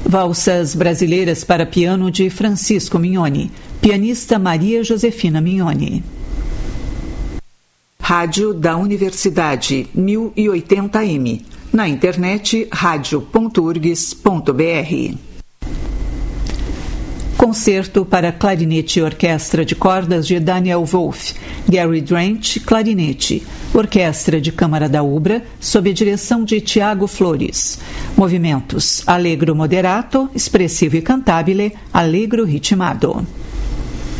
Valsas brasileiras para piano de Francisco Mignoni. Pianista Maria Josefina Mignoni. Rádio da Universidade 1080M. Na internet radio.urgs.br. Concerto para clarinete e orquestra de cordas de Daniel Wolff. Gary Drench, clarinete. Orquestra de Câmara da Ubra, sob a direção de Tiago Flores. Movimentos: allegro moderato, espressivo e cantabile, allegro ritmado.